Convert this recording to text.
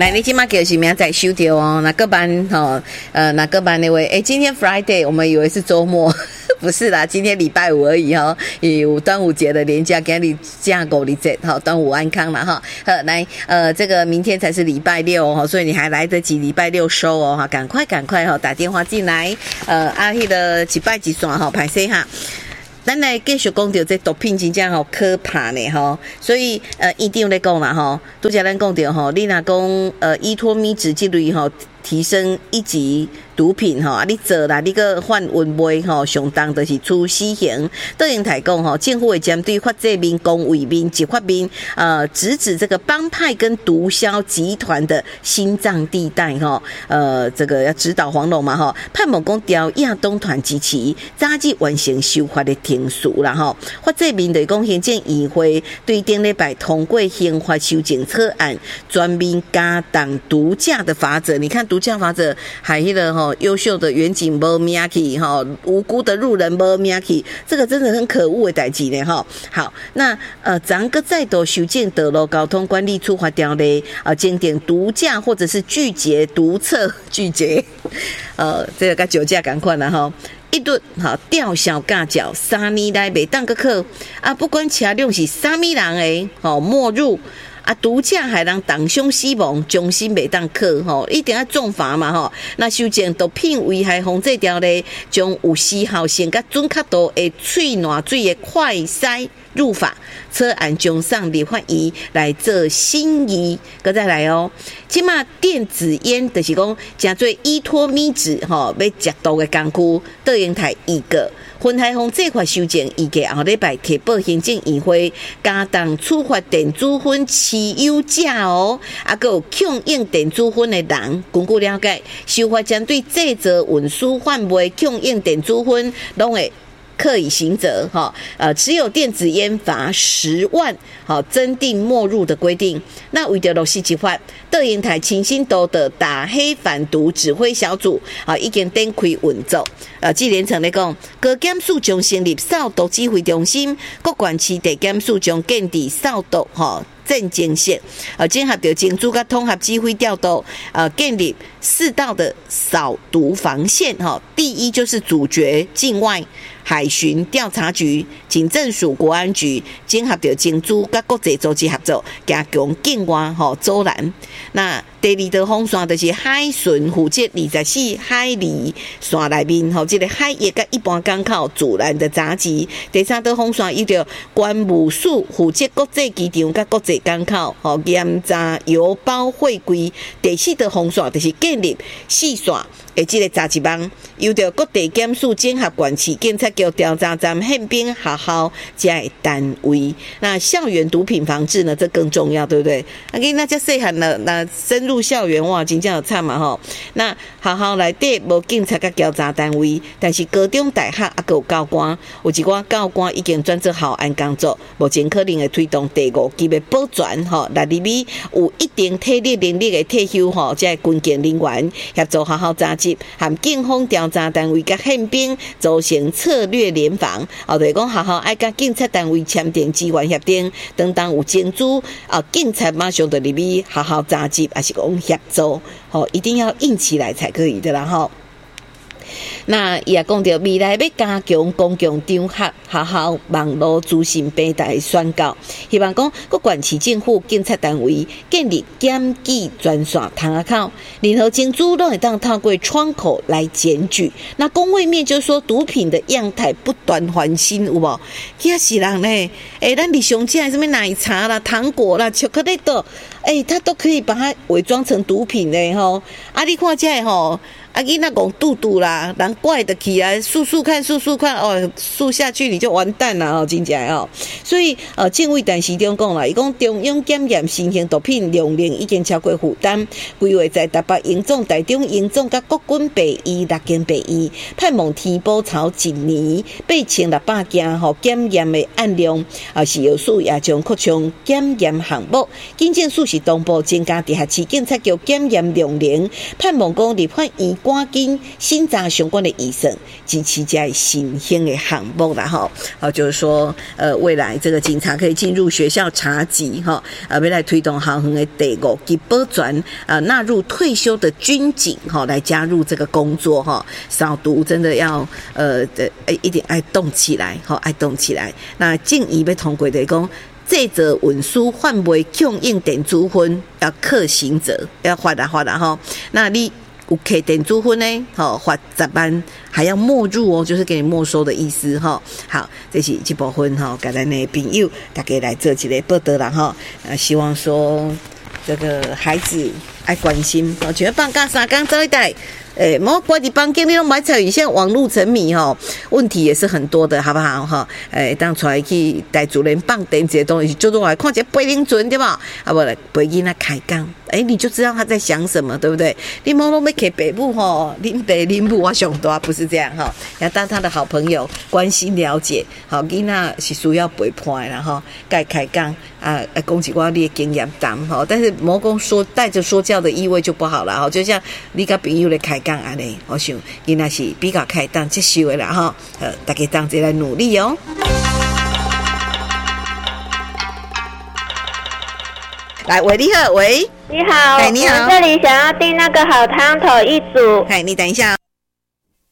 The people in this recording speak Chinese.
来，你今嘛就是明仔收到哦。那个班那个班那位，今天 Friday， 我们以为是周末，不是啦，今天礼拜五而已哈。有端午节的连假，给你假狗你这好，端午安康啦哈。来，这个明天才是礼拜六哦，所以你还来得及礼拜六收哦哈，赶快哈，打电话进来，迄个一拜一线哈，歹势哈。咱来继续讲到这毒品真正好可怕呢吼，所以院长咧讲啦吼，拄则咱讲到吼，你若讲依托咪酯这类吼。提升一级毒品吼，你做啦，你个贩运卖吼，相当就是处死刑。德英台讲吼，政府会针对法制面、公卫面、执法面，直指这个帮派跟毒枭集团的心脏地带吼，这个要指导黄龙嘛吼，盼望讲调亚东团支持，早日完成修法的程序啦吼。法制面就是讲，行政议会对顶礼拜通过刑法修正草案，全面加重毒驾的罚则。你看。毒驾法则还迄个吼优秀的远景无命去吼，无辜的路人无命去，这个真的很可恶的代志呢吼。好，那咱个再度修正道路交通管理处罚条例检定毒驾或者是拒绝毒测拒绝，这个跟酒驾同款啦吼。一律好吊销驾照，3年内袂当个考不管车辆是啥物人诶，没入。毒驾害人当伤死亡，终身袂当考吼，一定要重罚嘛吼。那修正毒品危害防治条例，将有时效性甲准确度的喙烂水的快筛入法，草案将上立法院来做审议。搁再来哦，即马电子烟就是讲诚做依托咪酯吼，要食毒的工具，德英台一个。烟害防治法修正预计后礼拜提报行政议会，加重处罚电子烟持有者哦，还有供应电子烟的人。根据了解，修法针对制造、运输、贩卖、供应电子烟，拢会刻以刑责哈。持有电子烟罚10万，好，增订没入的规定。那为了落实执法，德英台清新岛的打黑反毒指挥小组已经展开运作。纪连成咧讲，高检署将成立扫毒指挥中心，各县市地检署将建立扫毒镇静线，结合着警组甲统合指挥调度，建立4道的扫毒防线第一就是阻绝境外海巡调查局、警政署、国安局，结合着警组甲国际组织合作，加强境外阻拦。那第二道防线就是海巡负责24海里线内面这个海域甲一般港口阻拦的闸机。第三道防线由着关务署负责国际机场甲国际港口检查邮包汇柜。第四道防线就是建立4线的这个查缉网，由着各地检署整合县市检察局调查站、宪兵学校这些单位。那校园毒品防治呢，这更重要，对不对？那这细汉了，那深入校园哇，真正有惨嘛吼。那学校内底无警察甲调查单位，但是高中、大学还有教官，有一寡教官已经专做校安工作，目前可能会推动第5级的保全来入里有一定体力能力的退休这军警人员协助学校查缉，和警方调查单位甲宪兵组成策略联防。就是讲学校爱甲警察单位签订资源协定，当有证据警察马上就入里学校查缉，还是讲协助一定要硬起来才可以的啦吼。那也讲到未来要加强公共场合学校网络资讯平台宣告，希望讲各县市政府、警察单位建立检举专线窗口，任何警组都会当透过窗口来检举。那公卫面就是说，毒品的样态不断翻新，有无？吓死人呢！咱日常吃什么奶茶啦、糖果啦、巧克力的，它都可以把它伪装成毒品的吼。你看这吼。囡仔讲肚肚啦，人怪得起来，速看速下去你就完蛋了真正所以政委陈时中讲啦，伊讲中央检验新型毒品量能已经超过负担，规划在台北营总、台中营总甲国军北医6间北医，盼望天保朝一年8600件检验的案量，是由数也将扩充检验项目。警政署市东部增加地下市警察局检验量能，盼望讲立法院赶紧审查相关的预算，支持这新兴的项目啦吼。就是说未来这个警察可以进入学校查缉哈，要来推动校园的第5级保全纳入退休的军警哈来加入这个工作哈，扫毒真的要一定爱动起来哈，爱动起来。那建议要通过的讲。这则文书换为供应电子分，要课刑责，要罚啦哈。那你有给电子分呢？好，罚10万，还要没入哦，就是给你没收的意思哈。好，这是这部分哈，给咱的朋友大家来做一个报道啦哈。希望说这个孩子爱关心，觉得放假3天走一带。莫关伫房间，你拢买参与，现在网络沉迷吼，问题也是很多的，好不好哈？当出来去带主人放电这些东西，就都来看一下陪恁准对吧？啊不来陪囡仔开讲，你就知道他在想什么，对不对？你莫拢要给爸母吼，恁爸恁母我上大不是这样哈，要当他的好朋友，关心了解，好囡仔是需要陪伴然后该开讲讲一寡你的经验谈吼，但是莫讲说带着说教的意味就不好了哈，就像你甲朋友来开讲安尼，我想囡仔是比较开当接受的啦哈，大家当一来努力哦。来，喂，你好，喂， 你好， 你好， 我这里想要订那个好汤头一组， 你等一下。